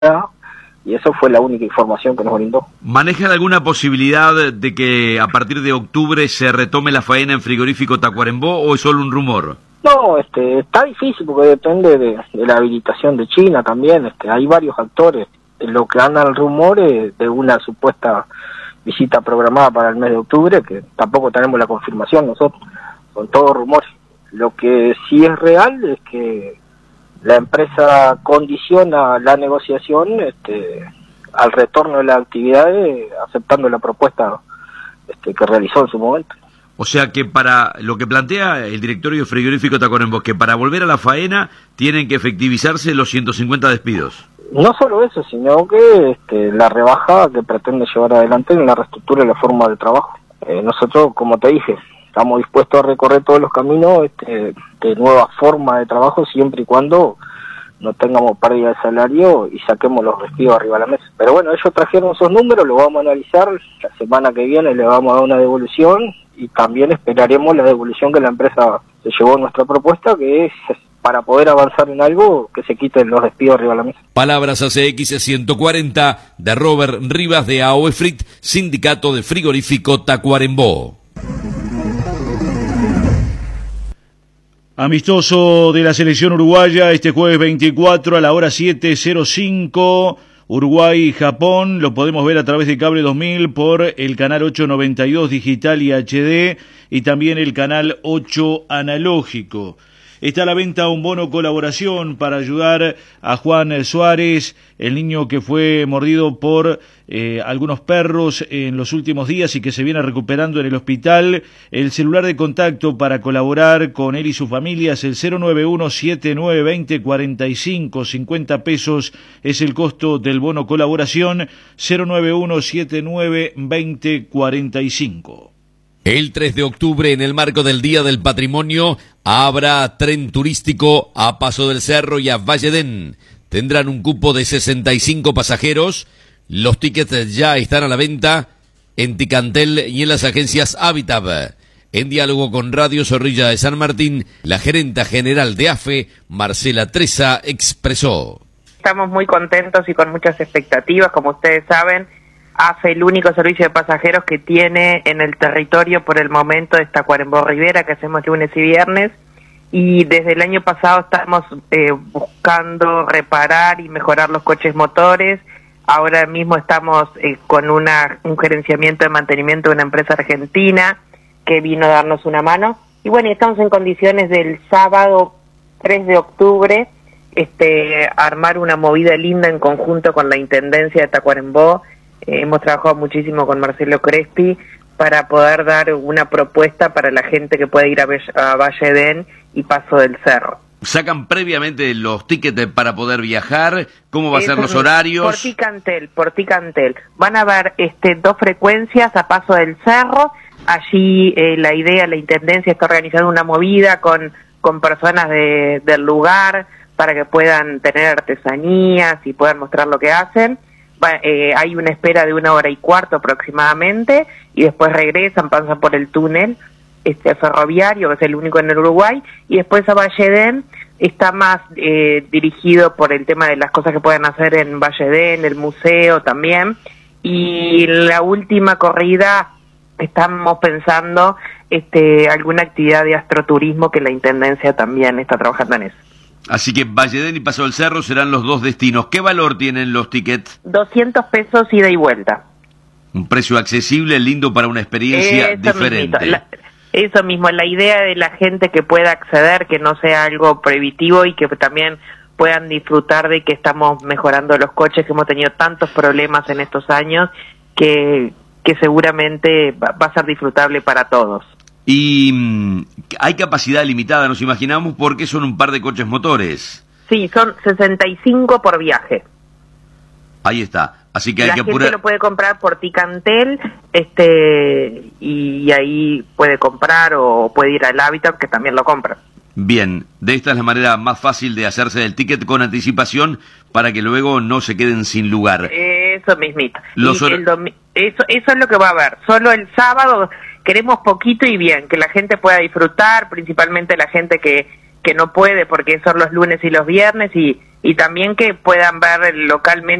y eso fue la única información que nos brindó. ¿Manejan alguna posibilidad de que a partir de octubre se retome la faena en frigorífico Tacuarembó o es solo un rumor? No, está difícil porque depende de la habilitación de China también, hay varios actores. Lo que anda el rumor es de una supuesta visita programada para el mes de octubre, que tampoco tenemos la confirmación nosotros, son todos rumores. Lo que sí es real es que la empresa condiciona la negociación al retorno de las actividades, aceptando la propuesta que realizó en su momento. O sea que para lo que plantea el directorio frigorífico Tacuarembó, que para volver a la faena tienen que efectivizarse los 150 despidos. No solo eso, sino que la rebaja que pretende llevar adelante en la reestructura de la forma de trabajo. Nosotros, como te dije, estamos dispuestos a recorrer todos los caminos de nueva forma de trabajo, siempre y cuando no tengamos pérdida de salario y saquemos los despidos arriba de la mesa. Pero bueno, ellos trajeron esos números, los vamos a analizar, la semana que viene le vamos a dar una devolución y también esperaremos la devolución que la empresa se llevó en nuestra propuesta, que es para poder avanzar en algo que se quiten los despidos arriba de la mesa. Palabras ACX 140 de Robert Rivas de AOEFRIT, Sindicato de Frigorífico Tacuarembó. Amistoso de la selección uruguaya este jueves 24 a la hora 7:05, Uruguay-Japón, lo podemos ver a través de Cable 2000 por el canal 892 digital y HD y también el canal 8 analógico. Está a la venta un bono colaboración para ayudar a Juan Suárez, el niño que fue mordido por algunos perros en los últimos días y que se viene recuperando en el hospital. El celular de contacto para colaborar con él y su familia es el 091-7920-45, 50 pesos es el costo del bono colaboración, 091-7920-45. El 3 de octubre, en el marco del Día del Patrimonio, habrá tren turístico a Paso del Cerro y a Valledén. Tendrán un cupo de 65 pasajeros. Los tickets ya están a la venta en Ticantel y en las agencias Habitab. En diálogo con Radio Zorrilla de San Martín, la gerenta general de AFE, Marcela Treza, expresó: Estamos muy contentos y con muchas expectativas. Como ustedes saben, AFE, el único servicio de pasajeros que tiene en el territorio por el momento es Tacuarembó Rivera, que hacemos lunes y viernes, y desde el año pasado estamos buscando reparar y mejorar los coches motores. Ahora mismo estamos con un gerenciamiento de mantenimiento de una empresa argentina que vino a darnos una mano, y bueno, estamos en condiciones del sábado 3 de octubre armar una movida linda en conjunto con la Intendencia de Tacuarembó. Hemos trabajado muchísimo con Marcelo Crespi para poder dar una propuesta para la gente que puede ir a Valledén y Paso del Cerro. ¿Sacan previamente los tickets para poder viajar? ¿Cómo va a ser los horarios? Por Ticantel. Van a haber 2 frecuencias a Paso del Cerro. Allí la Intendencia está organizando una movida con personas del lugar para que puedan tener artesanías y puedan mostrar lo que hacen. Hay una espera de 1 hora y cuarto aproximadamente, y después regresan, pasan por el túnel ferroviario, que es el único en el Uruguay, y después a Valledén está más dirigido por el tema de las cosas que pueden hacer en Valledén, el museo también, y la última corrida estamos pensando alguna actividad de astroturismo que la Intendencia también está trabajando en eso. Así que Valledén y Paso del Cerro serán los 2 destinos. ¿Qué valor tienen los tickets? 200 pesos ida y vuelta. Un precio accesible, lindo para una experiencia diferente. Eso mismo, la idea de la gente que pueda acceder, que no sea algo prohibitivo y que también puedan disfrutar de que estamos mejorando los coches, que hemos tenido tantos problemas en estos años, que seguramente va a ser disfrutable para todos. Y hay capacidad limitada, nos imaginamos, porque son un par de coches motores. Sí, son 65 por viaje. Ahí está, así que hay que apurar. La gente lo puede comprar por Ticantel, y ahí puede comprar o puede ir al Habitat, que también lo compra. Bien, de esta es la manera más fácil de hacerse del ticket con anticipación para que luego no se queden sin lugar. Eso mismito. Eso es lo que va a haber. Solo el sábado queremos poquito y bien, que la gente pueda disfrutar, principalmente la gente que que no puede porque son los lunes y los viernes, y también que puedan ver localmente